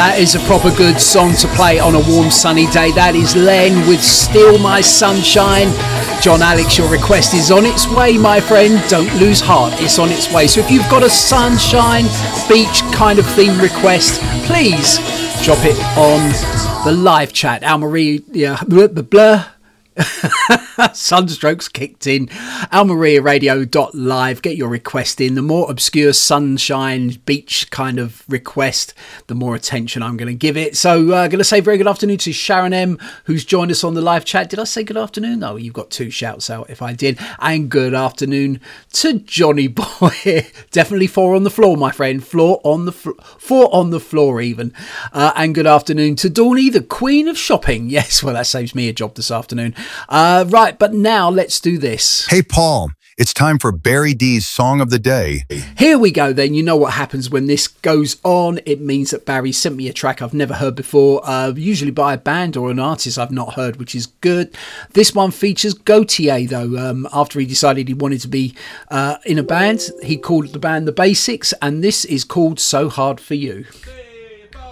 That is a proper good song to play on a warm sunny day. That is Len with Still My Sunshine. John Alex, your request is on its way, my friend. Don't lose heart, it's on its way. So if you've got a sunshine, beach kind of theme request, please drop it on the live chat. Almarie, blah. Sunstrokes kicked in. almariaradio.live. Get your request in. The more obscure sunshine beach kind of request, the more attention I'm going to give it. So I'm going to say very good afternoon to Sharon M, who's joined us on the live chat. Did I say good afternoon? No, you've got 2 shouts out if I did. And good afternoon to Johnny Boy. Definitely 4 on the floor, my friend. 4 on the floor even. And good afternoon to Dawny, the queen of shopping. Yes, well, that saves me a job this afternoon. Right, but now let's do this. Hey, Paul, it's time for Barry D's Song of the Day. Here we go then. You know what happens when this goes on. It means that Barry sent me a track I've never heard before, usually by a band or an artist I've not heard, which is good. This one features Gautier, though. After he decided he wanted to be in a band, he called the band The Basics, and this is called So Hard For You.